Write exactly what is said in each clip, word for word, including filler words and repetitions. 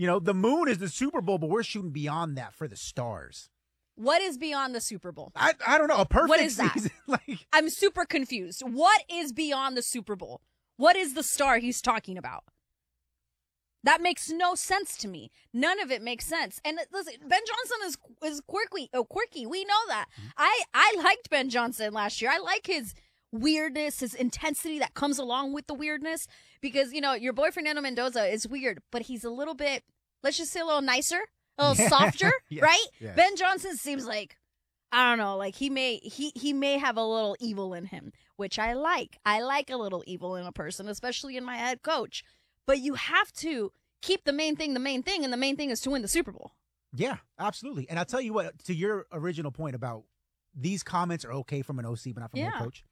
You know, the moon is the Super Bowl, but we're shooting beyond that for the stars. What is beyond the Super Bowl? I I don't know. A perfect What is that? season. like I'm super confused. What is beyond the Super Bowl? What is the star he's talking about? That makes no sense to me. None of it makes sense. And listen, Ben Johnson is is quirky. Oh, quirky. We know that. Mm-hmm. I I liked Ben Johnson last year. I like his weirdness, his intensity that comes along with the weirdness. Because, you know, your boy Fernando Mendoza is weird, but he's a little bit, let's just say a little nicer, a little softer, yes, right? yes. Ben Johnson seems like, I don't know, like he may he he may have a little evil in him, which I like. I like a little evil in a person, especially in my head coach. But you have to keep the main thing the main thing, and the main thing is to win the Super Bowl. Yeah, absolutely. And I'll tell you what, to your original point about these comments are okay from an O C, but not from yeah. a coach.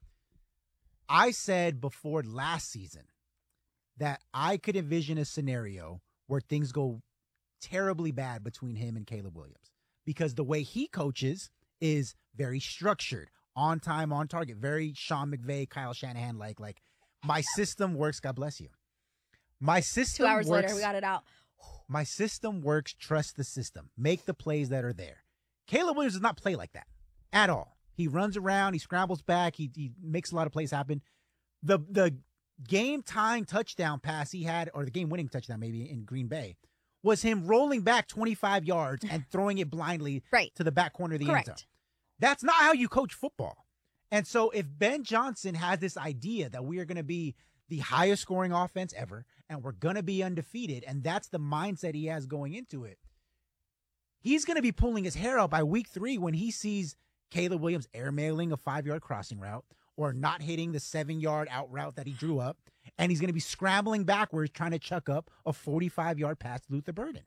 I said before last season that I could envision a scenario where things go terribly bad between him and Caleb Williams. Because the way he coaches is very structured, on time, on target, very Sean McVay, Kyle Shanahan-like. Like, my system works. God bless you. My system Two hours works, later, we got it out. My system works. Trust the system. Make the plays that are there. Caleb Williams does not play like that at all. He runs around. He scrambles back. He he makes a lot of plays happen. The the game-tying touchdown pass he had, or the game-winning touchdown maybe in Green Bay, was him rolling back twenty-five yards and throwing it blindly right. to the back corner of the Correct. end zone. That's not how you coach football. And so if Ben Johnson has this idea that we are going to be the highest scoring offense ever, and we're going to be undefeated, and that's the mindset he has going into it, he's going to be pulling his hair out by week three when he sees Caleb Williams airmailing a five-yard crossing route or not hitting the seven-yard out route that he drew up, and he's going to be scrambling backwards trying to chuck up a forty-five-yard pass to Luther Burden.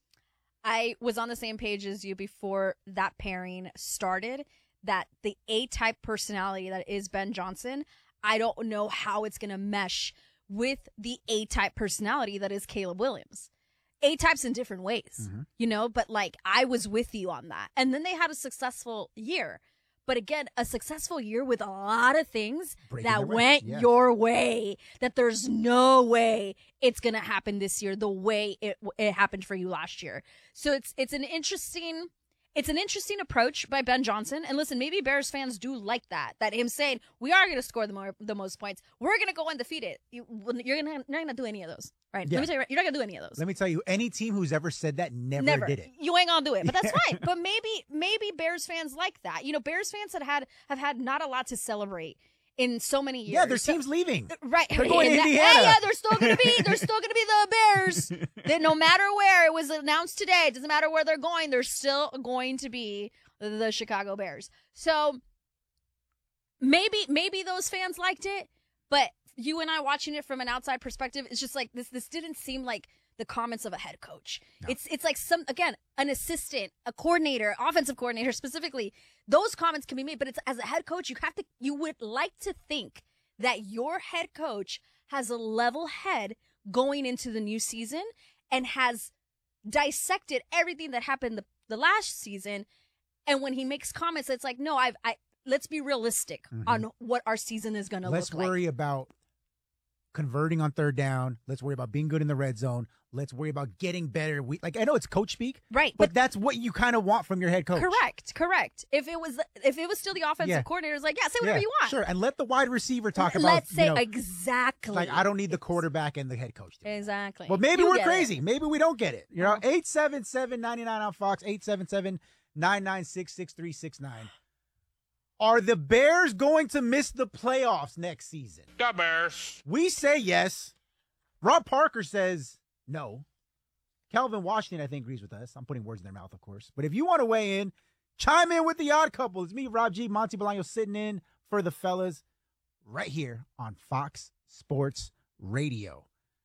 I was on the same page as you before that pairing started, that the A-type personality that is Ben Johnson, I don't know how it's going to mesh with the A-type personality that is Caleb Williams. A-types in different ways, mm-hmm. you know, but like I was with you on that. And then they had a successful year. But again, a successful year with a lot of things Breaking that went yeah. your way, that there's no way it's going to happen this year the way it it happened for you last year. So it's it's an interesting it's an interesting approach by Ben Johnson. And listen, maybe Bears fans do like that, that him saying, we are going to score the more the most points. We're going to go undefeated. You, you're going to not going to do any of those. Right. Yeah. Let me tell you, you're not going to do any of those. Let me tell you, any team who's ever said that never, never. did it. You ain't going to do it. But that's fine. But maybe maybe Bears fans like that. You know, Bears fans have had, have had not a lot to celebrate in so many years. Yeah, their team's so, leaving. Right. They're going to Indiana. Indiana. Yeah, they're still going to be, they're still going to be the Bears. That no matter where it was announced today, it doesn't matter where they're going, they're still going to be the Chicago Bears. So maybe maybe those fans liked it, but you and I watching it from an outside perspective, it's just like this this didn't seem like the comments of a head coach. No. It's it's like some again, an assistant, a coordinator, offensive coordinator specifically. Those comments can be made, but it's as a head coach, you have to you would like to think that your head coach has a level head going into the new season and has dissected everything that happened the, the last season. And when he makes comments, it's like, no, I've, I, let's be realistic mm-hmm. on what our season is going to look like. Let's worry about converting on third down. Let's worry about being good in the red zone. Let's worry about getting better. We, like, I know it's coach speak, right? But, but that's what you kind of want from your head coach. Correct, correct. If it was, if it was still the offensive yeah. coordinator, it's like, yeah, say whatever yeah, you want. Sure, and let the wide receiver talk Let's about. Let's say you know, exactly. Like, I don't need the quarterback and the head coach. Exactly. Well, maybe you we're crazy. It. Maybe we don't get it. You know, eight seven seven, nine nine on Fox, eight seven seven, nine nine six, six three six nine. Are the Bears going to miss the playoffs next season? The Bears. We say yes. Rob Parker says no. Calvin Washington, I think, agrees with us. I'm putting words in their mouth, of course. But if you want to weigh in, chime in with the odd couple. It's me, Rob G, Monty Bolaño, sitting in for the fellas right here on Fox Sports Radio.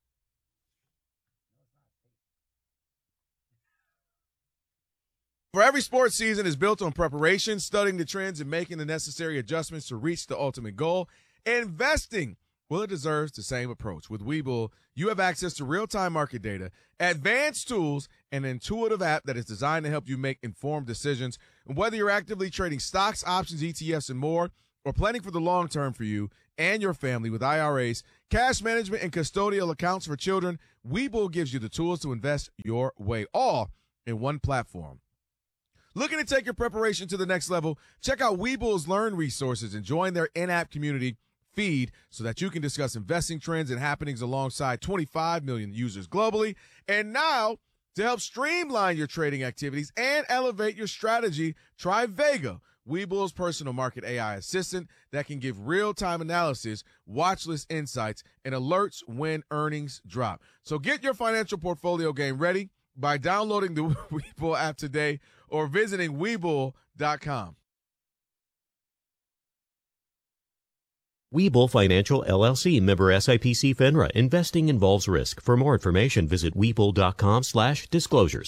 For every sports season is built on preparation, studying the trends, and making the necessary adjustments to reach the ultimate goal. Investing, well, it deserves the same approach. With Webull, you have access to real-time market data, advanced tools, and an intuitive app that is designed to help you make informed decisions. And whether you're actively trading stocks, options, E T Fs, and more, or planning for the long term for you and your family with I R As, cash management, and custodial accounts for children, Webull gives you the tools to invest your way, all in one platform. Looking to take your preparation to the next level? Check out Webull's Learn resources and join their in-app community feed so that you can discuss investing trends and happenings alongside twenty-five million users globally. And now, to help streamline your trading activities and elevate your strategy, try Vega, Webull's personal market A I assistant that can give real-time analysis, watch list insights, and alerts when earnings drop. So get your financial portfolio game ready by downloading the Webull app today or visiting Webull dot com. Webull Financial, L L C, member S I P C FINRA. Investing involves risk. For more information, visit Webull dot com slash disclosures.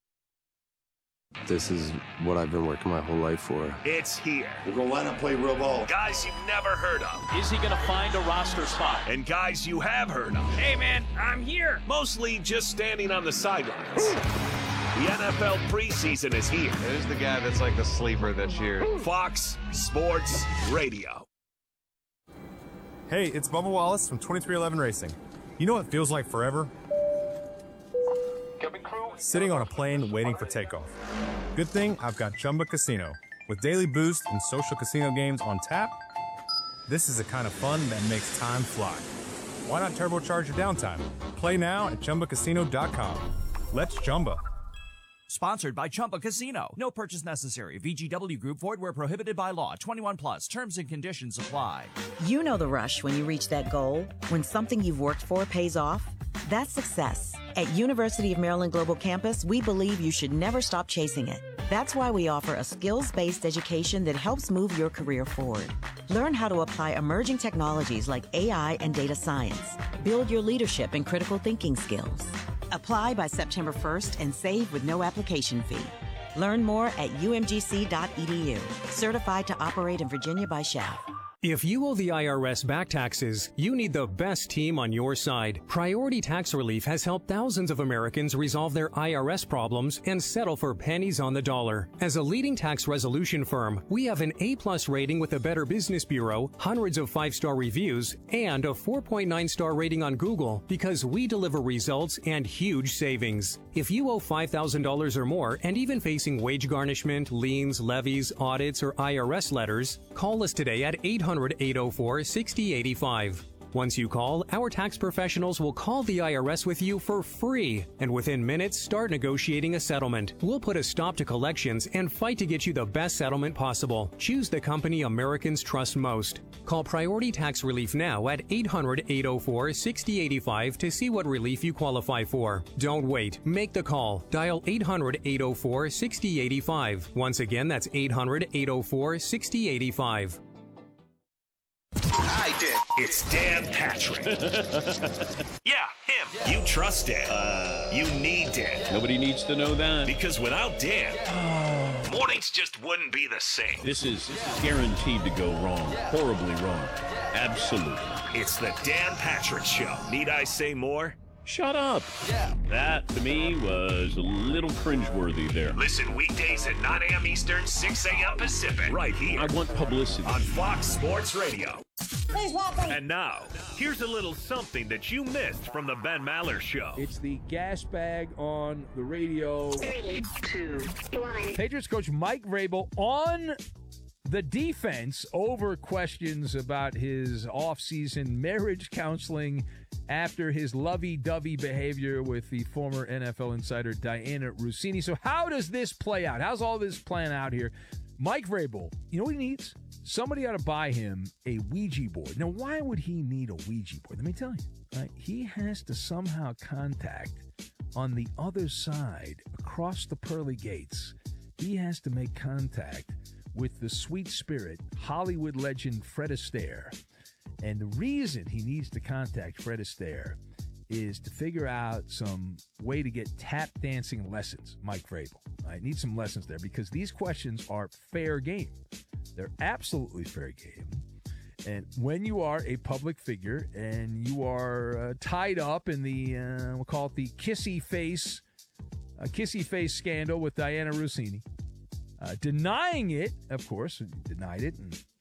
This is what I've been working my whole life for. It's here. We're going to line up, play real ball. Guys you've never heard of. Is he going to find a roster spot? And guys you have heard of. Hey, man, I'm here. Mostly just standing on the sidelines. The N F L preseason is here. Who's the guy that's like the sleeper this year? Fox Sports Radio. Hey, it's Bubba Wallace from twenty-three eleven Racing. You know what feels like forever? Sitting on a plane waiting for takeoff. Good thing I've got Chumba Casino. With daily boost and social casino games on tap, this is the kind of fun that makes time fly. Why not turbocharge your downtime? Play now at Chumba Casino dot com. Let's Chumba. Sponsored by Chumba Casino. No purchase necessary. V G W Group. Void where prohibited by law. twenty-one plus. Terms and conditions apply. You know the rush when you reach that goal. When something you've worked for pays off. That's success. At University of Maryland Global Campus, we believe you should never stop chasing it. That's why we offer a skills-based education that helps move your career forward. Learn how to apply emerging technologies like A I and data science. Build your leadership and critical thinking skills. Apply by September first and save with no application fee. Learn more at U M G C dot E D U. Certified to operate in Virginia by S H A F. If you owe the I R S back taxes, you need the best team on your side. Priority Tax Relief has helped thousands of Americans resolve their I R S problems and settle for pennies on the dollar. As a leading tax resolution firm, we have an A-plus rating with the Better Business Bureau, hundreds of five-star reviews, and a four point nine star rating on Google because we deliver results and huge savings. If you owe five thousand dollars or more and even facing wage garnishment, liens, levies, audits, or I R S letters, call us today at eight hundred, eight oh four, six oh eight five. Once you call, our tax professionals will call the I R S with you for free, and within minutes start negotiating a settlement. We'll put a stop to collections and fight to get you the best settlement possible. Choose the company Americans trust most. Call Priority Tax Relief now at eight hundred, eight oh four, six oh eight five to see what relief you qualify for. Don't wait. Make the call. Dial eight hundred, eight oh four, six oh eight five. Once again, that's eight hundred, eight oh four, six oh eight five. I did. It's Dan Patrick. Yeah, him. Yeah. You trust Dan. Uh, you need Dan. Nobody needs to know that. Because without Dan, oh. mornings just wouldn't be the same. This is guaranteed to go wrong. Horribly wrong. Absolutely. It's the Dan Patrick Show. Need I say more? Shut up. Yeah. That, to me, was a little cringeworthy there. Listen weekdays at nine a.m. Eastern, six a.m. Pacific. Right here. I want publicity. On Fox Sports Radio. And now, here's a little something that you missed from the Ben Maller Show. It's the gas bag on the radio. Three, two, one. Patriots coach Mike Vrabel on the defense over questions about his offseason marriage counseling after his lovey-dovey behavior with the former N F L insider Diana Russini. So how does this play out? How's all this playing out here? Mike Vrabel, you know what he needs? Somebody ought to buy him a Ouija board. Now, why would he need a Ouija board? Let me tell you. Right? He has to somehow contact on the other side, across the pearly gates, he has to make contact with the sweet spirit, Hollywood legend Fred Astaire. And the reason he needs to contact Fred Astaire is to figure out some way to get tap dancing lessons, Mike Vrabel. I need some lessons there because these questions are fair game. They're absolutely fair game. And when you are a public figure and you are uh, tied up in the, uh, we'll call it the kissy face, uh, kissy face scandal with Diana Russini, uh, denying it, of course, denied it and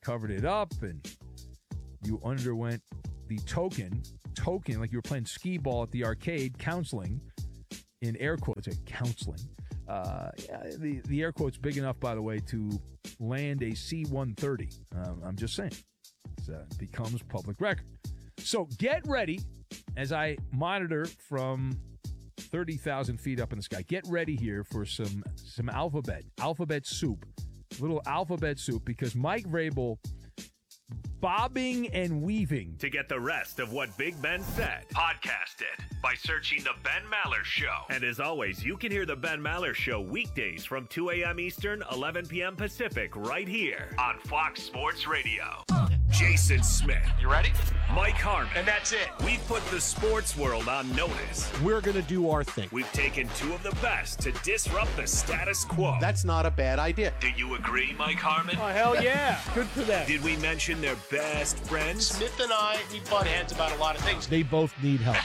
covered it up, and you underwent the token, token, like you were playing skee ball at the arcade, counseling, in air quotes, counseling. Uh, yeah, the, the air quote's big enough, by the way, to land a C one thirty. Um, I'm just saying. It uh, becomes public record. So get ready as I monitor from thirty thousand feet up in the sky. Get ready here for some some alphabet, alphabet soup, little alphabet soup, because Mike Vrabel bobbing and weaving. To get the rest of what Big Ben said, podcast it by searching The Ben Maller Show. And as always, you can hear The Ben Maller Show weekdays from two a.m. Eastern, eleven p.m. Pacific, right here on Fox Sports Radio. Jason Smith. You ready? Mike Harmon. And that's it. We've put the sports world on notice. We're going to do our thing. We've taken two of the best to disrupt the status quo. That's not a bad idea. Do you agree, Mike Harmon? Oh, hell yeah. Good for them. Did we mention their best friends? Smith and I, we butt heads about a lot of things. They both need help.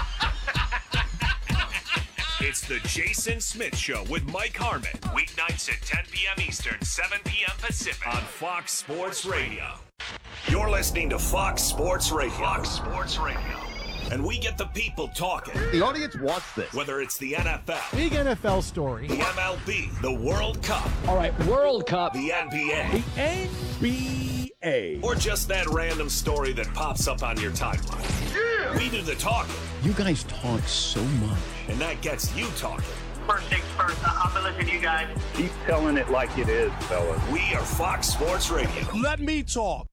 It's the Jason Smith Show with Mike Harmon. Weeknights at ten p.m. Eastern, seven p.m. Pacific on Fox Sports Radio. You're listening to Fox Sports Radio. Fox Sports Radio. And we get the people talking. The audience wants this. Whether it's the N F L, Big N F L story, the M L B, the World Cup, All right, World Cup. the N B A, The N B A. or just that random story that pops up on your timeline. Yeah. We do the talking. You guys talk so much. And that gets you talking. First things first, I'm going to listen to you guys. Keep telling it like it is, fellas. We are Fox Sports Radio. Let me talk.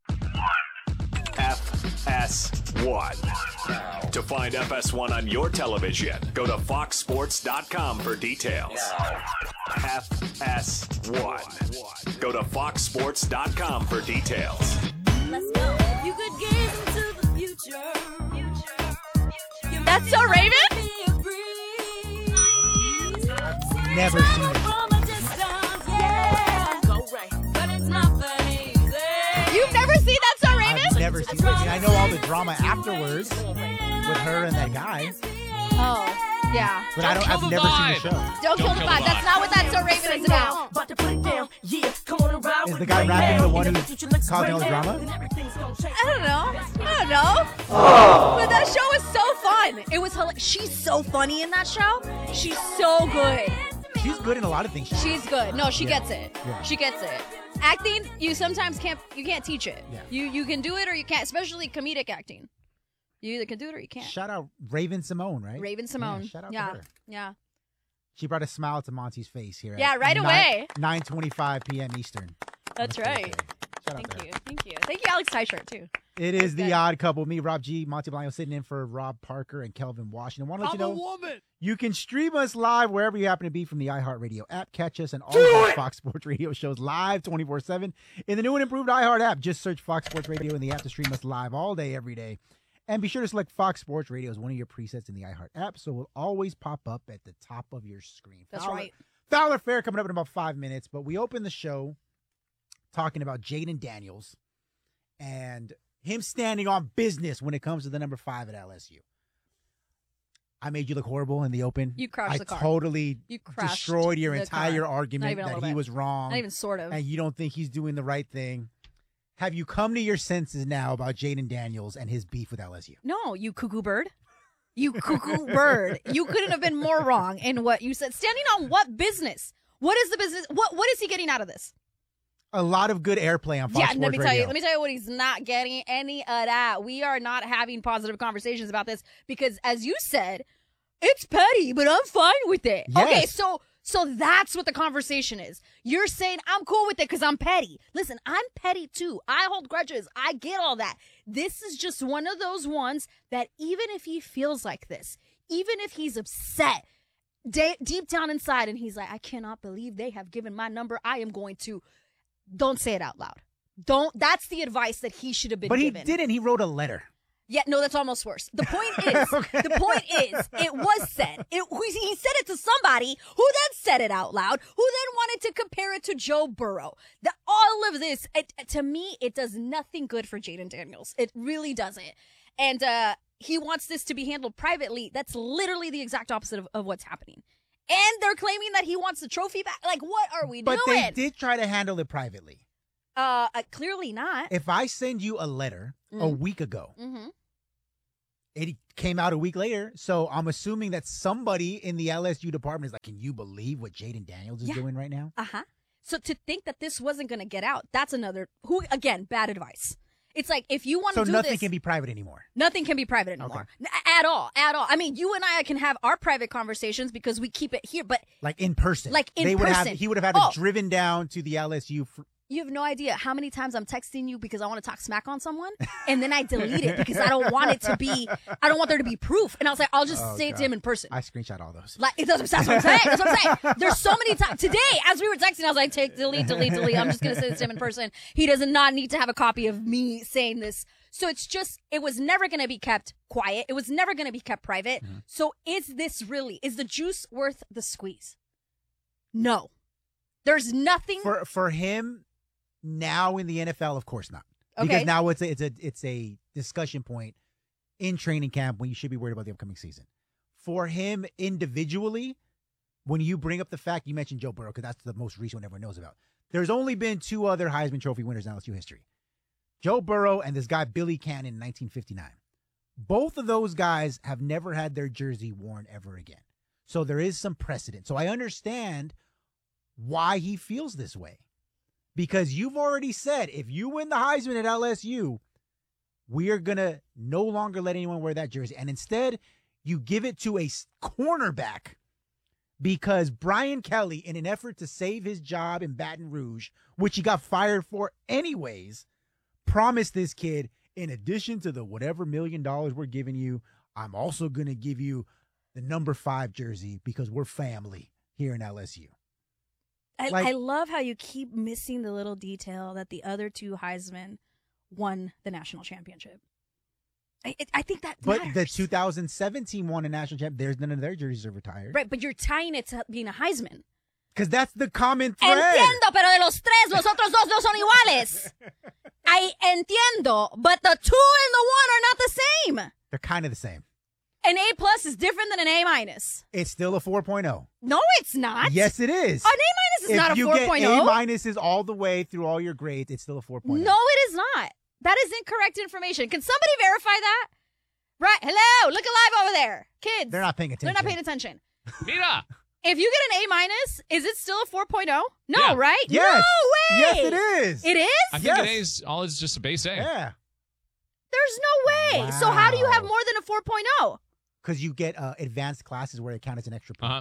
F S one. To find F S one on your television, go to fox sports dot com for details. F S one. Go to fox sports dot com for details. Let's go. You could gaze into the future. That's so Raven? Never seen it. You've never seen that so Raven? I've never seen it. I mean, I know all the drama afterwards with her and that guy, Oh, yeah. but I don't. I've never seen the show. Don't, Don't kill the kill vibe. the That's vibe. not what that so Raven is about. Is the guy rapping the one who's causing all the drama? I don't know. I don't know. Oh. But that show is so fun. It was hilarious. She's so funny in that show. She's so good. She's good in a lot of things. She's good. No, she Yeah. gets it. Yeah. She gets it. Acting, you sometimes can't. You can't teach it. Yeah. You you can do it or you can't. Especially comedic acting. You either can do it or you can't. Shout out Raven Simone, right? Raven Simone. Yeah, shout out yeah. to her. Yeah. She brought a smile to Monty's face here. Yeah, at right away. nine twenty-five p.m. Eastern. That's on his right. birthday. Shout out to Thank her. you. Thank you. Thank you, Alex Tyshirt, too. It is the good. Odd Couple. Me, Rob G, Monty Blanco sitting in for Rob Parker and Kelvin Washington. Want to let I'm you a know woman. you can stream us live wherever you happen to be from the iHeartRadio app. Catch us and all of our Fox Sports Radio shows live twenty-four seven in the new and improved iHeart app. Just search Fox Sports Radio in the app to stream us live all day, every day. And be sure to select Fox Sports Radio as one of your presets in the iHeart app, so it will always pop up at the top of your screen. That's Fowler, right. Fowler Fair coming up in about five minutes, but we open the show talking about Jaden Daniels and him standing on business when it comes to the number five at L S U. I made you look horrible in the open. You crashed I the car. totally You crashed destroyed your the entire car. Not argument even a that little he bit. was wrong. Not even sort of. And you don't think he's doing the right thing. Have you come to your senses now about Jaden Daniels and his beef with L S U? No, you cuckoo bird. You cuckoo bird. You couldn't have been more wrong in what you said. Standing on what business? What is the business? What What is he getting out of this? A lot of good airplay on Fox yeah, Sports let me tell Radio. you. Let me tell you what he's not getting any of that. We are not having positive conversations about this because, as you said, it's petty, but I'm fine with it. Yes. Okay, so so that's what the conversation is. You're saying I'm cool with it because I'm petty. Listen, I'm petty too. I hold grudges. I get all that. This is just one of those ones that even if he feels like this, even if he's upset, de- deep down inside, and he's like, I cannot believe they have given my number. I am going to. Don't say it out loud. Don't. That's the advice that he should have been but given. he didn't. He wrote a letter. Yeah, no, that's almost worse. The point is, Okay. the point is, it was said. It he said it to somebody who then said it out loud, who then wanted to compare it to Joe Burrow. The, all of this, it, to me, it does nothing good for Jaden Daniels. It really doesn't. And uh, he wants this to be handled privately. That's literally the exact opposite of, of what's happening. And they're claiming that he wants the trophy back. Like, what are we But doing? they did try to handle it privately. Uh, uh clearly not. If I send you a letter Mhm. a week ago, Mm-hmm. it came out a week later, so I'm assuming that somebody in the L S U department is like, can you believe what Jaden Daniels is Yeah. doing right now? Uh-huh. So to think that this wasn't going to get out, that's another, who again, bad advice. It's like, if you want to So do nothing this, can be private anymore. nothing can be private anymore. N- At all, at all. I mean, you and I can have our private conversations because we keep it here, but Like in person. Like in they would person. Have, he would have had Oh. to driven down to the L S U. For, you have no idea how many times I'm texting you because I want to talk smack on someone, and then I delete it because I don't want it to be, I don't want there to be proof. And I was like, I'll just Oh, say it to God. him in person. I screenshot all those. Like, it doesn't, that's what I'm saying. That's what I'm saying. There's so many times. Today, as we were texting, I was like, take, delete, delete, delete. I'm just going to say this to him in person. He does not need to have a copy of me saying this. So it's just, it was never going to be kept quiet. It was never going to be kept private. Mm-hmm. So is this really, is the juice worth the squeeze? No. There's nothing. For for him, now in the N F L, of course not. Okay. Because now it's a, it's a it's a discussion point in training camp when you should be worried about the upcoming season. For him individually, when you bring up the fact, you mentioned Joe Burrow because that's the most recent one everyone knows about. There's only been two other Heisman Trophy winners in L S U history. Joe Burrow and this guy Billy Cannon in nineteen fifty-nine. Both of those guys have never had their jersey worn ever again. So there is some precedent. So I understand why he feels this way. Because you've already said, if you win the Heisman at L S U, we are going to no longer let anyone wear that jersey. And instead, you give it to a cornerback because Brian Kelly, in an effort to save his job in Baton Rouge, which he got fired for anyways, promised this kid, in addition to the whatever million dollars we're giving you, I'm also going to give you the number five jersey because we're family here in L S U. I, Like- I love how you keep missing the little detail that the other two Heisman won the national championship. I, it, I think that But matters. the two thousand seventeen won a national champ. There's none of their jerseys are retired. Right, but you're tying it to being a Heisman. Because that's the common thread. Entiendo, pero de los tres, los otros dos no son iguales. I entiendo, but the two and the one are not the same. They're kind of the same. An A plus is different than an A minus. It's still a four point oh. No, it's not. Yes, it is. An A minus is if not a you four get point A oh. minuses all the way through all your grades, it's still a four point oh. No, it is not. That is incorrect information. Can somebody verify that? Right. Hello. Look alive over there. Kids. They're not paying attention. They're not paying attention. Mira. If you get an A minus, is it still a four point oh? No, Yeah. right? Yes. No way. Yes, it is. It is? I think Yes. an A is all is just a base A. Yeah. There's no way. So how do you have Wow. more than a four point oh? Because you get uh, advanced classes where it counts as an extra point. Uh-huh.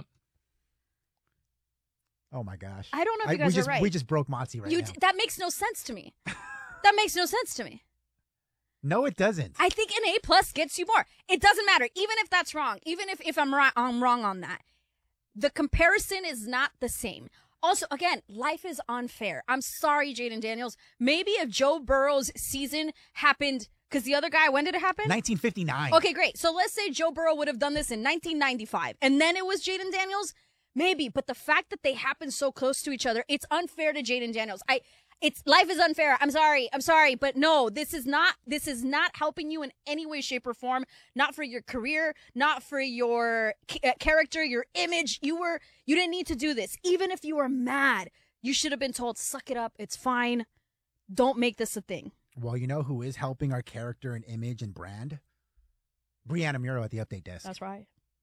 Oh, my gosh. I don't know if I- you guys we just, are right. We just broke Monty right you now. d- that makes no sense to me. That makes no sense to me. No, it doesn't. I think an A plus gets you more. It doesn't matter, even if that's wrong. Even if, if I'm right, I'm wrong on that. The comparison is not the same. Also, again, life is unfair. I'm sorry, Jaden Daniels. Maybe if Joe Burrow's season happened, because the other guy, when did it happen? nineteen fifty-nine. Okay, great. So let's say Joe Burrow would have done this in nineteen ninety-five, and then it was Jaden Daniels. Maybe, but the fact that they happen so close to each other, it's unfair to Jaden Daniels. I, it's life is unfair. I'm sorry. I'm sorry, but no, this is not. This is not helping you in any way, shape, or form. Not for your career. Not for your ca- character, your image. You were. You didn't need to do this. Even if you were mad, you should have been told, "Suck it up. It's fine. Don't make this a thing." Well, you know who is helping our character and image and brand? Brianna Muro at the update desk. That's right.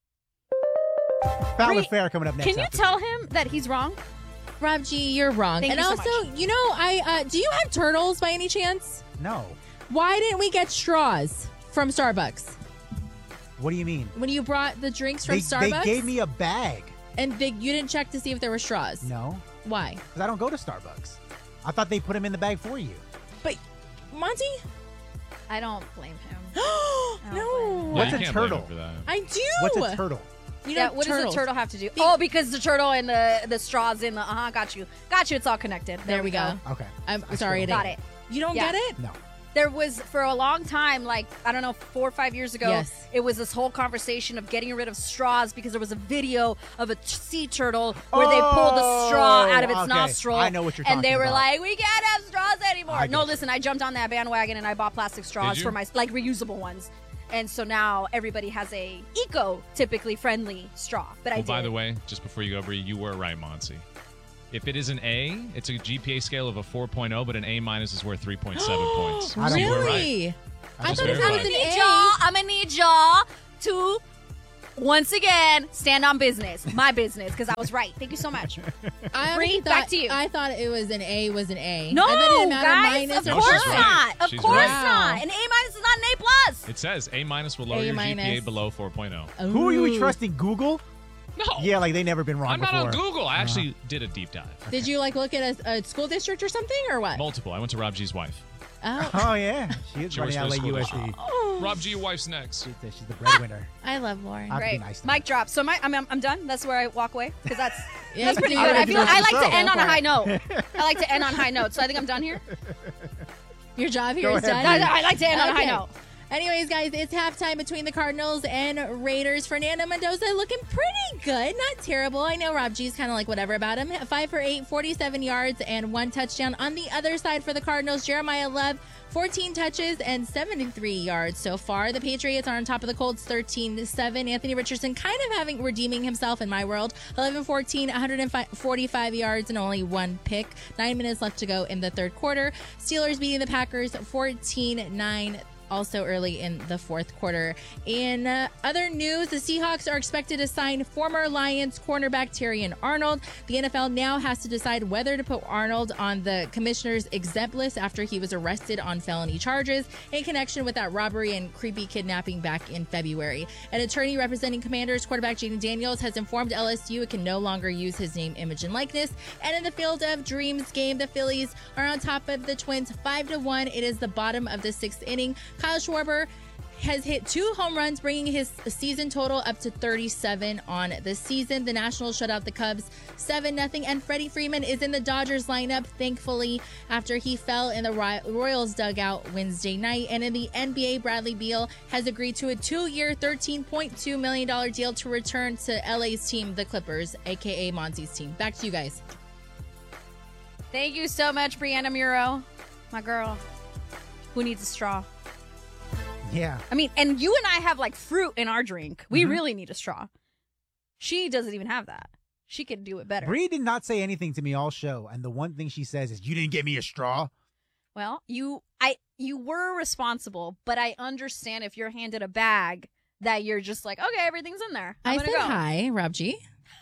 Fowler Bree, Fair coming up next. Can you after tell him that he's wrong? Rob G, you're wrong. Thank and you so also, much. you know, I uh, do you have turtles by any chance? No. Why didn't we get straws from Starbucks What do you mean? when you brought the drinks from They, Starbucks? they gave me a bag. and they, you didn't check to see if there were straws. No. Why? Because I don't go to Starbucks. I thought they put them in the bag for you. But Monty, I don't blame him. no. What's you a can't blame turtle? him for that. I do. What's a turtle? You yeah, know, what turtles. does the turtle have to do? Oh, because the turtle and the the straws in the uh huh. Got you, got you. It's all connected. There, There we go. Okay. I'm I sorry. I still Got didn't. it. You don't Yeah. get it? No. There was for a long time, like I don't know, four or five years ago. Yes. It was this whole conversation of getting rid of straws because there was a video of a t- sea turtle where they pulled the straw out of its Oh, okay. nostril. I know what you're And they talking were about. like, "We can't have straws anymore." I No, get listen, I jumped on that bandwagon and I bought plastic straws you? for my like reusable ones. And so now everybody has a eco typically friendly straw. But I Well, did. by the way, just before you go, Bree, you were right, Monty. If it is an A, it's a G P A scale of a four point oh, but an A minus is worth three point seven points. I don't Really? Right. I, I thought it verified. was an need A. y'all. I'm gonna need y'all to once again stand on business, my business, because I was right. Thank you so much. I Bree, honestly back thought- to you. I thought it was an A was an A. No, I thought it didn't matter guys, minus of or No, course she's plus. right. not. Of She's course right. not. An A minus is not an A plus. It says A minus will lower A your G P A minus. below four point oh. Who are you Ooh. trusting? Google? No. Yeah, like they never been wrong I'm not before. on Google. I actually did a deep dive. Did you like look at a, a school district or something or what? Multiple. I went to Rob G's wife. Oh, Oh yeah, she is She running works L for A the U S school D. Oh. Rob G, your wife's next. She's the, she's the breadwinner. I love Lauren. I have to be Great. nice to Mic drop. So my, I'm, I'm done. That's where I walk away because that's Yeah, that's you pretty can good. do I it. feel I like Go to end on a for it. high note. I like to end on high notes. So I think I'm done here. Your job here Go is ahead, done. I, I like to end on a high Okay. note. Anyways, guys, it's halftime between the Cardinals and Raiders. Fernando Mendoza looking pretty good. Not terrible. I know Rob G's kind of like whatever about him. Five for eight, forty-seven yards, and one touchdown. On the other side for the Cardinals, Jeremiah Love, fourteen touches and seventy-three yards so far. The Patriots are on top of the Colts thirteen to seven. Anthony Richardson kind of having redeeming himself in my world. eleven fourteen, one hundred forty-five yards and only one pick. Nine minutes left to go in the third quarter. Steelers beating the Packers fourteen nine. Also early in the fourth quarter. In uh, other news, the Seahawks are expected to sign former Lions cornerback Terrion Arnold. The N F L now has to decide whether to put Arnold on the commissioner's exempt list after he was arrested on felony charges in connection with that robbery and creepy kidnapping back in February. An attorney representing Commanders quarterback Jaden Daniels has informed L S U it can no longer use his name, image, and likeness. And in the Field of Dreams game, the Phillies are on top of the Twins five to one. It is the bottom of the sixth inning. Kyle Schwarber has hit two home runs, bringing his season total up to thirty-seven on the season. The Nationals shut out the Cubs seven nothing, and Freddie Freeman is in the Dodgers lineup, thankfully, after he fell in the Royals dugout Wednesday night. And in the N B A, Bradley Beal has agreed to a two-year, thirteen point two million dollars deal to return to L A's team, the Clippers, a k a. Monty's team. Back to you guys. Thank you so much, Brianna Muro, my girl. Who needs a straw? Yeah. I mean, and you and I have like fruit in our drink. We Mhm. really need a straw. She doesn't even have that. She could do it better. Bree did not say anything to me all show, and the one thing she says is, "You didn't get me a straw." Well, you I you were responsible, but I understand if you're handed a bag that you're just like, okay, everything's in there. I'm I gonna said go. hi, Rob G.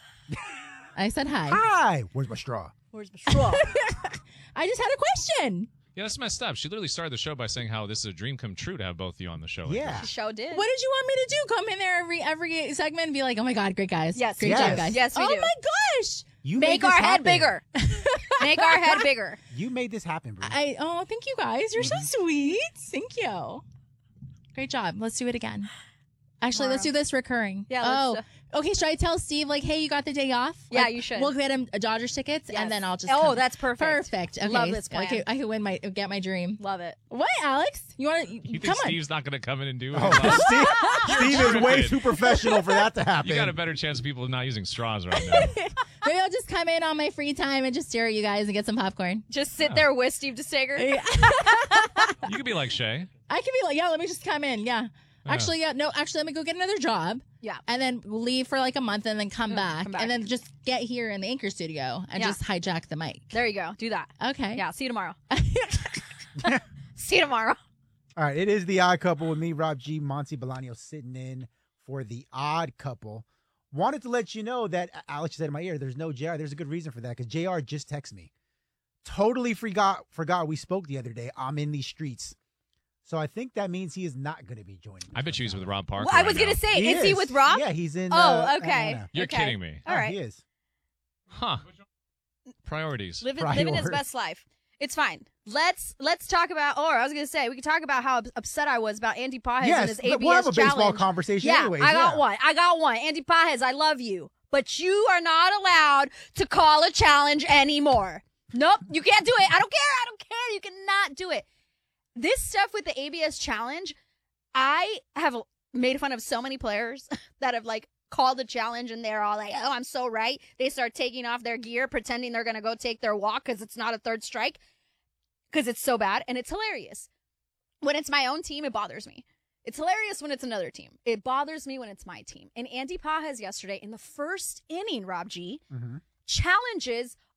I said hi. Hi. Where's my straw? Where's my straw? I just had a question. Yeah, that's messed up. She literally started the show by saying how this is a dream come true to have both of you on the show. like Yeah. this. She sure did. What did you want me to do? Come in there every every segment and be like, "Oh my god, great guys! Yes, great yes. job, guys! Yes, we oh do. my gosh! You Make made our this head happen. bigger. Make our head bigger. You made this happen, Bree. I oh, thank you guys. You're Mm-hmm. so sweet. Thank you. Great job. Let's do it again. Actually, let's do this recurring. Yeah, Oh, let's okay. Should I tell Steve like, hey, you got the day off? Yeah, Like, you should. We'll get him Dodgers tickets, Yes. and then I'll just. Oh, come. that's perfect. Perfect. Okay. Love this plan. I can, I can win my get my dream. Love it. What, Alex? You want to You think come on? Steve's not going to come in and do it? Oh, Steve, Steve is way tripping. too professional for that to happen. You got a better chance of people not using straws right now. Maybe I'll just come in on my free time and just stare at you guys and get some popcorn. Just sit there with Steve DeSager. You could be like Shay. I could be like, yeah, let me just come in. Yeah. Yeah. Actually, yeah. No, actually, let me go get another job. Yeah. And then leave for like a month and then come, Mm, back, come back. And then just get here in the Anchor studio and Yeah. just hijack the mic. There you go. Do that. Okay. Yeah. See you tomorrow. See you tomorrow. All right, it is the Odd Couple with me, Rob G, Monty Bolaño, sitting in for the Odd Couple. Wanted to let you know that Alex said in my ear, there's no J R. There's a good reason for that because J R just texted me. Totally forgot forgot we spoke the other day. I'm in these streets. So I think that means he is not going to be joining me. I bet you he's with Rob Parker. Well, I right was going now. to say, He is, he is. with Rob? Yeah, he's in. Oh, uh, okay. Atlanta. You're Okay. kidding me. All Oh, right. he is. Huh. Priorities. Living, living his Priorities. best life. It's fine. Let's let's talk about. Or I was gonna say we could talk about how ups- upset I was about Andy Pajes Yes, and his A B S we'll have a baseball challenge. conversation Yeah, anyways, I got yeah. one. I got one. Andy Pajes, I love you, but you are not allowed to call a challenge anymore. Nope, you can't do it. I don't care. I don't care. You cannot do it. This stuff with the A B S challenge, I have made fun of so many players that have like called the challenge and they're all like, oh, I'm so right. They start taking off their gear, pretending they're going to go take their walk because it's not a third strike because it's so bad. And it's hilarious. When it's my own team, it bothers me. It's hilarious when it's another team. It bothers me when it's my team. And Andy Pajes yesterday in the first inning, Rob G, Mhm. challenges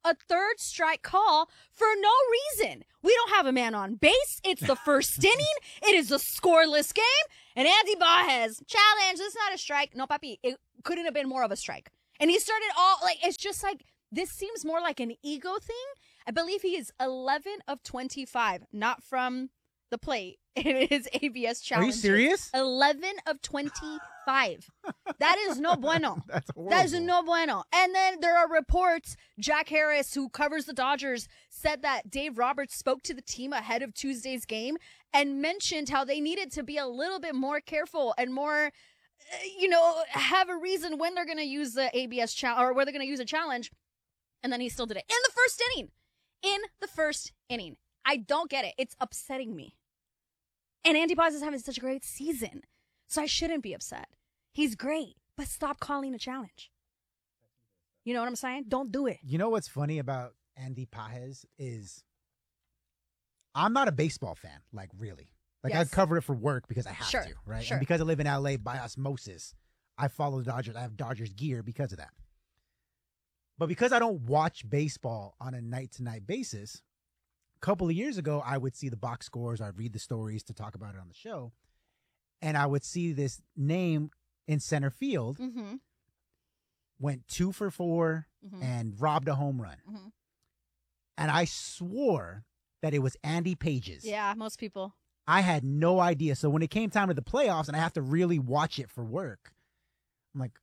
a third strike call for no reason. We don't have a man on base. It's the first inning. It is a scoreless game. And Andy Baez, challenge, this is not a strike. No, papi, it couldn't have been more of a strike. And he started all, like, it's just like, this seems more like an ego thing. I believe he is eleven of twenty-five, not from the plate. It is A B S challenge. Are you serious? eleven of twenty-five. That is no bueno. That's horrible. That is no bueno. And then there are reports, Jack Harris, who covers the Dodgers, said that Dave Roberts spoke to the team ahead of Tuesday's game and mentioned how they needed to be a little bit more careful and more, you know, have a reason when they're going to use the A B S challenge or where they're going to use a challenge. And then he still did it in the first inning. In the first inning. I don't get it. It's upsetting me. And Andy Baez is having such a great season. So I shouldn't be upset. He's great, but stop calling a challenge. You know what I'm saying? Don't do it. You know what's funny about Andy Pages is I'm not a baseball fan, like really. Like Yes. I cover it for work because I have Sure, to, right? sure. And because I live in L A by osmosis, I follow the Dodgers. I have Dodgers gear because of that. But because I don't watch baseball on a night-to-night basis, a couple of years ago, I would see the box scores. I'd read the stories to talk about it on the show. And I would see this name in center field, Mm-hmm. went two for four, Mhm. and robbed a home run. Mhm. And I swore that it was Andy Pages. Yeah, most people. I had no idea. So when it came time to the playoffs and I have to really watch it for work, I'm like,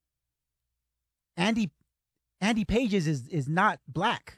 Andy Andy Pages is is not black.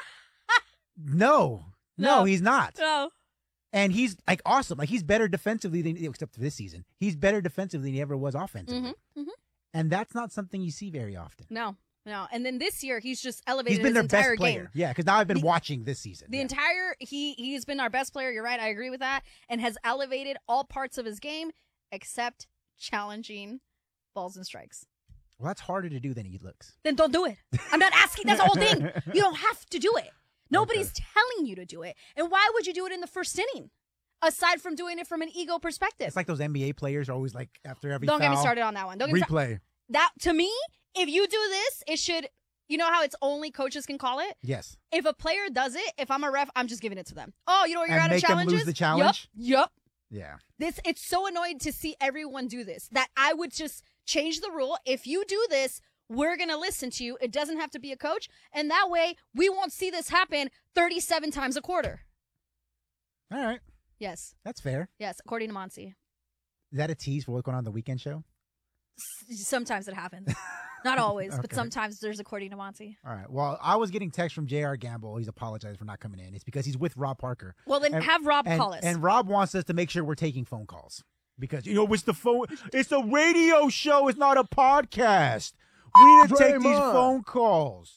no, no, No. he's not. No. And he's like awesome. Like he's better defensively than except for this season. He's better defensively than he ever was offensively. Mm-hmm. Mm-hmm. And that's not something you see very often. No, no. And then this year, he's just elevated He's been his their entire best player. game. Yeah, because now I've been The- watching this season. The Yeah. entire he he's been our best player. You're right. I agree with that, and has elevated all parts of his game except challenging balls and strikes. Well, that's harder to do than he looks. Then don't do it. I'm not asking. That's the whole thing. You don't have to do it. Nobody's telling you to do it. And why would you do it in the first inning? Aside from doing it from an ego perspective. It's like those N B A players are always like after every Don't get me foul, started on that one. Don't get me sta- replay. That to me, if you do this, it should. You know how it's only coaches can call it. Yes. If a player does it, if I'm a ref, I'm just giving it to them. Oh, you know what you're And out make of them challenges. lose the challenge? Yup. Yup. Yeah. This it's so annoying to see everyone do this that I would just change the rule. If you do this, we're gonna listen to you. It doesn't have to be a coach, and that way we won't see this happen thirty-seven times a quarter. All right. Yes. That's fair. Yes, according to Monty. Is that a tease for what's going on the weekend show? S- Sometimes it happens. Not always, but Okay. sometimes there's according to Monty. All right. Well, I was getting text from J R. Gamble. He's apologized for not coming in. It's because he's with Rob Parker. Well, then And- have Rob and, call us. And Rob wants us to make sure we're taking phone calls because you know it's the phone. It's a radio show. It's not a podcast. We need to take these Draymond. phone calls.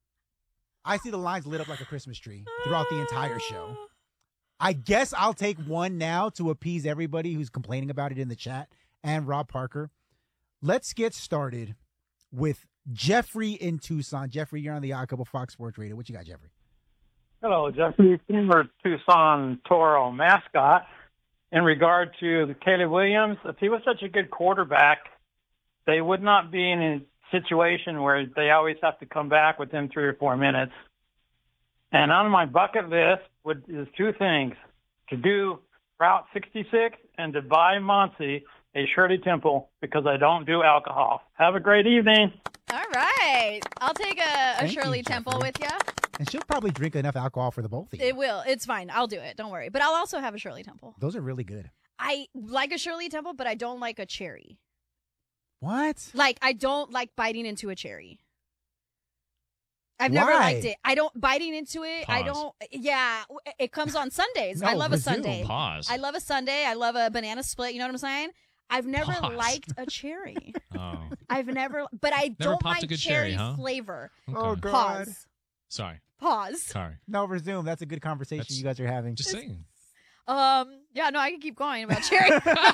I see the lines lit up like a Christmas tree throughout the entire show. I guess I'll take one now to appease everybody who's complaining about it in the chat and Rob Parker. Let's get started with Jeffrey in Tucson. Jeffrey, you're on the Odd Couple Fox Sports Radio. What you got, Jeffrey? Hello, Jeffrey, former Tucson Toro mascot. In regard to the Caleb Williams, if he was such a good quarterback, they would not be in a situation where they always have to come back within three or four minutes. And on my bucket list would, is two things: to do Route sixty-six and to buy Monty a Shirley Temple because I don't do alcohol. Have a great evening. All right. I'll take a, a Thank you, Shirley Temple Jeffrey. with you. And she'll probably drink enough alcohol for the both of you. It will. It's fine. I'll do it. Don't worry. But I'll also have a Shirley Temple. Those are really good. I like a Shirley Temple, but I don't like a cherry. What? Like, I don't like biting into a cherry. I've never Why? liked it. I don't biting into it. I Pause. don't. Yeah, it comes on Sundays. I No, love resume. a Sunday. Pause. I love a Sunday. I love a banana split. You know what I'm saying? I've never Pause. liked a cherry. Oh, I've never, but I Never don't popped mind a good cherry, cherry, huh? flavor. okay. Oh, God. Pause. Sorry. Pause. Sorry. No, resume. That's a good conversation That's- you guys are having. Just saying. Um. Yeah. No, I can keep going about cherry.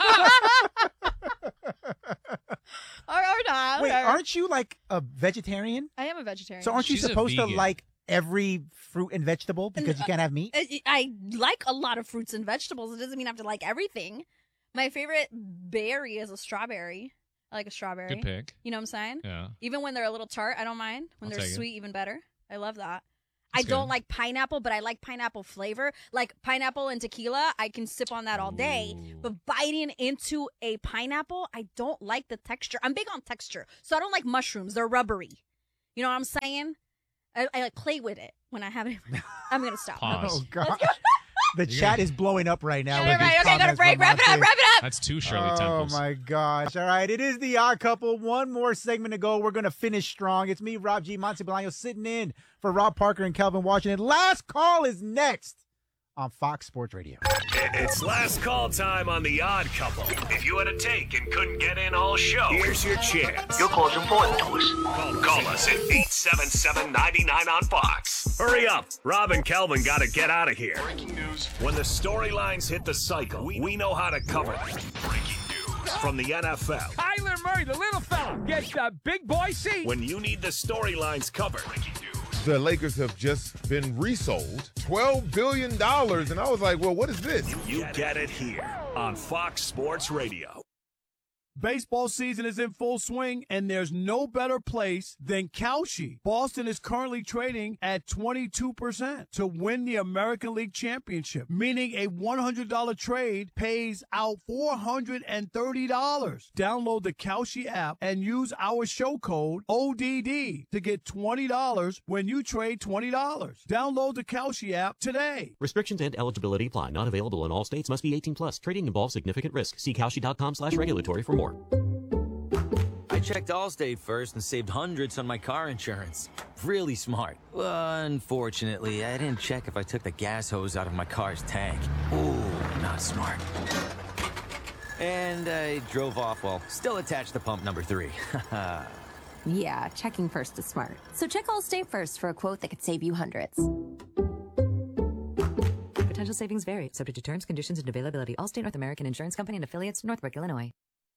or, or not. Wait, whatever. aren't you like a vegetarian? I am a vegetarian. So aren't you She's a supposed to vegan. like every fruit and vegetable because you can't have meat? I, I like a lot of fruits and vegetables. It doesn't mean I have to like everything. My favorite berry is a strawberry. I like a strawberry. Good pick. You know what I'm saying? Yeah. Even when they're a little tart, I don't mind. When I'll they're take it. sweet, even better. I love that. I That's don't good. like pineapple, but I like pineapple flavor. Like pineapple and tequila, I can sip on that all day. But biting into a pineapple, I don't like the texture. I'm big on texture, so I don't like mushrooms. They're rubbery. You know what I'm saying? I, I like play with it when I have it. I'm gonna stop. Pause. Oh, God. The chat is blowing up right now. Yeah, with right. these Okay, gotta comments break. from Wrap it up. Monte. Wrap it up. That's two Shirley Oh, Temples. my gosh. All right. It is the Odd Couple. One more segment to go. We're going to finish strong. It's me, Rob G. Monte Bolaño, sitting in for Rob Parker and Calvin Washington. Last call is next on Fox Sports Radio. It's last call time on The Odd Couple. If you had a take and couldn't get in all show, here's your chance. Your call's important to us. Call, call us at eight seven seven, nine nine on Fox. Hurry up. Rob and Kelvin got to get out of here. Breaking news. When the storylines hit the cycle, we, we know how to cover them. Breaking news from the N F L. Kyler Murray, the little fella, gets the big boy seat. When you need the storylines covered. Breaking news. The Lakers have just been resold twelve billion dollars, and I was like, well, what is this? You get it here on Fox Sports Radio. Baseball season is in full swing, and there's no better place than Kalshi. Boston is currently trading at twenty-two percent to win the American League Championship, meaning a one hundred dollars trade pays out four hundred thirty dollars. Download the Kalshi app and use our show code O D D to get twenty dollars when you trade twenty dollars. Download the Kalshi app today. Restrictions and eligibility apply. Not available in all states. Must be eighteen plus. Trading involves significant risk. See Kalshi.com slash regulatory for more. I checked Allstate first and saved hundreds on my car insurance. Really smart. Unfortunately, I didn't check if I took the gas hose out of my car's tank. Ooh, not smart. And I drove off while still attached to pump number three. Yeah, checking first is smart. So check Allstate first for a quote that could save you hundreds. Potential savings vary, subject to terms, conditions, and availability. Allstate North American Insurance Company and affiliates, Northbrook, Illinois.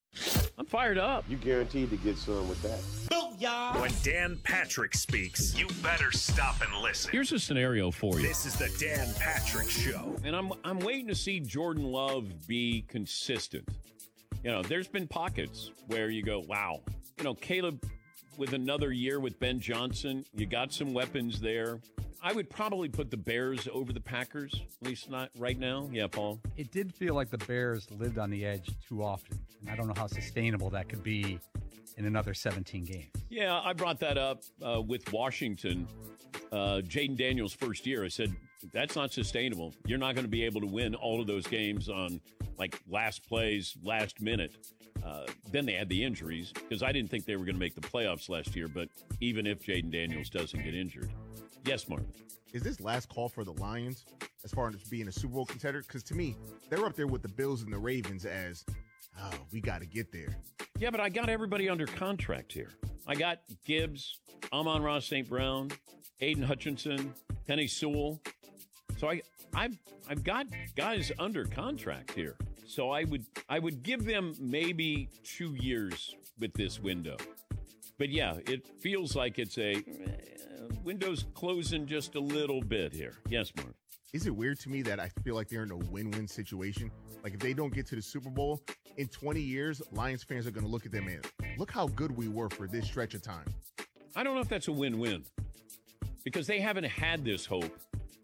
I'm fired up. You guaranteed to get some with that. When Dan Patrick speaks, you better stop and listen. Here's a scenario for you. This is the Dan Patrick Show. And I'm I'm waiting to see Jordan Love be consistent. You know, there's been pockets where you go, wow. You know, Caleb, with another year with Ben Johnson, you got some weapons there. I would probably put the Bears over the Packers, at least not right now. Yeah, Paul? It did feel like the Bears lived on the edge too often, and I don't know how sustainable that could be in another seventeen games. Yeah, I brought that up uh, with Washington. Uh, Jaden Daniels' first year, I said, that's not sustainable. You're not going to be able to win all of those games on, like, last plays, last minute. Uh, then they had the injuries, because I didn't think they were going to make the playoffs last year, but even if Jaden Daniels doesn't get injured. Yes, Mark. Is this last call for the Lions as far as being a Super Bowl contender? Because to me, they're up there with the Bills and the Ravens as, oh, we got to get there. Yeah, but I got everybody under contract here. I got Gibbs, Amon-Ra Saint Brown, Aiden Hutchinson, Penny Sewell. So I, I've, I've got guys under contract here. So I would, I would give them maybe two years with this window. But yeah, it feels like it's a uh, window's closing just a little bit here. Yes, Mark. Is it weird to me that I feel like they're in a win-win situation? Like if they don't get to the Super Bowl in twenty years, Lions fans are going to look at them and look how good we were for this stretch of time. I don't know if that's a win-win because they haven't had this hope,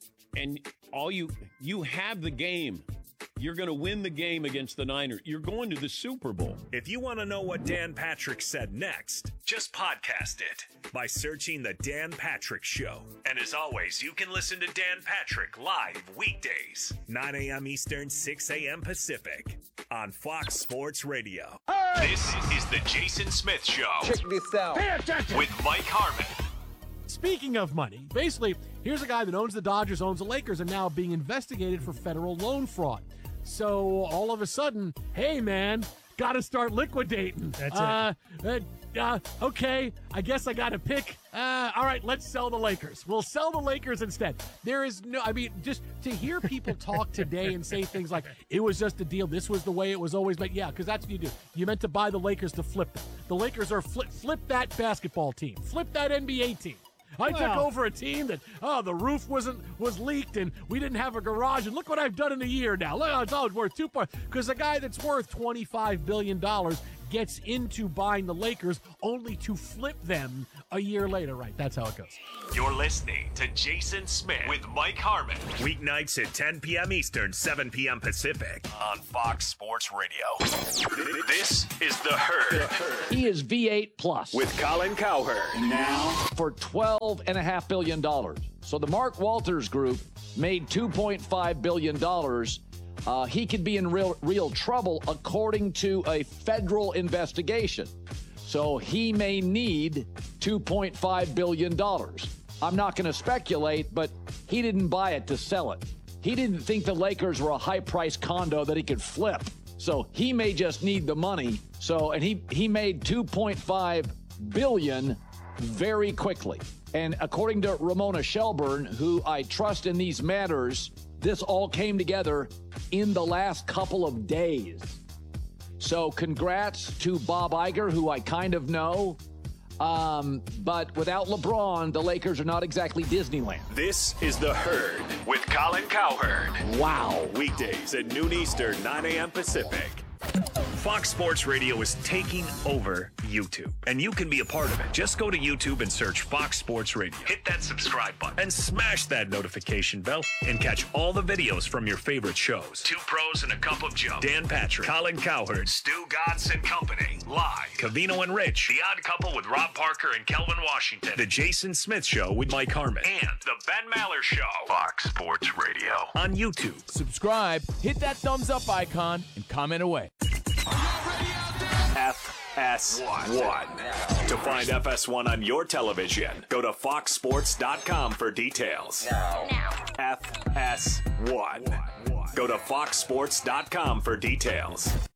and all you you have the game. You're going to win the game against the Niners. You're going to the Super Bowl. If you want to know what Dan Patrick said next, just podcast it by searching The Dan Patrick Show. And as always, you can listen to Dan Patrick live weekdays, nine a.m. Eastern, six a.m. Pacific on Fox Sports Radio. Hey! This is The Jason Smith Show. Check this out. Pay attention. With Mike Harmon. Speaking of money, basically, here's a guy that owns the Dodgers, owns the Lakers, and now being investigated for federal loan fraud. So all of a sudden, hey, man, got to start liquidating. That's uh, it. Uh, uh, okay, I guess I got to pick. Uh, all right, let's sell the Lakers. We'll sell the Lakers instead. There is no, I mean, just to hear people talk today and say things like, it was just a deal. This was the way it was always made. Yeah, because that's what you do. You meant to buy the Lakers to flip them. The Lakers are flip, flip that basketball team. Flip that N B A team. I Well. Oh. took over a team that, oh, the roof wasn't was leaked and we didn't have a garage. And look what I've done in a year now. Look, it's all worth two points. Because a guy that's worth twenty-five billion dollars gets into buying the Lakers only to flip them a year later. Right, that's how it goes. You're listening to Jason Smith with Mike Harmon. Weeknights at ten p.m. Eastern, seven p.m. Pacific on Fox Sports Radio. This is The Herd. He is V eight plus. With Colin Cowherd. Now for twelve point five billion dollars. So the Mark Walters Group made two point five billion dollars. Uh, he could be in real, real trouble according to a federal investigation. So he may need two point five billion dollars. I'm not going to speculate, but he didn't buy it to sell it. He didn't think the Lakers were a high-priced condo that he could flip. So he may just need the money. So, and he, he made two point five billion dollars very quickly. And according to Ramona Shelburne, who I trust in these matters, this all came together in the last couple of days. So congrats to Bob Iger, who I kind of know. Um, but without LeBron, the Lakers are not exactly Disneyland. This is The Herd with Colin Cowherd. Wow. Weekdays at noon Eastern, nine a.m. Pacific. Fox Sports Radio is taking over YouTube, and you can be a part of it. Just go to YouTube and search Fox Sports Radio. Hit that subscribe button and smash that notification bell and catch all the videos from your favorite shows. Two Pros and a Cup of Joe. Dan Patrick, Colin Cowherd, Stu Gatz and Company. Live. Covino and Rich. The Odd Couple with Rob Parker and Kelvin Washington. The Jason Smith Show with Mike Harmon. And The Ben Maller Show. Fox Sports Radio. On YouTube. Subscribe, hit that thumbs up icon, and comment away. F S one. To find F S one on your television, go to fox sports dot com for details. F S one. Go to fox sports dot com for details.